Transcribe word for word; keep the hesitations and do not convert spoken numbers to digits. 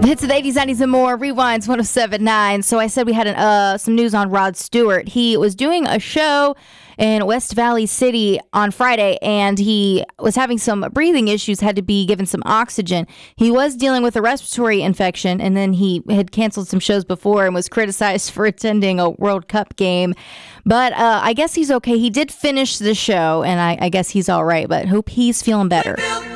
Hits of the eighties, nineties, and more. Rewinds one oh seven point nine. So I said we had an, uh, some news on Rod Stewart. He was doing a show in West Valley City on Friday, and he was having some breathing issues, had to be given some oxygen. He was dealing with a respiratory infection, and then he had canceled some shows before and was criticized for attending a World Cup game. But uh, I guess he's okay. He did finish the show, and I, I guess he's all right, but hope he's feeling better.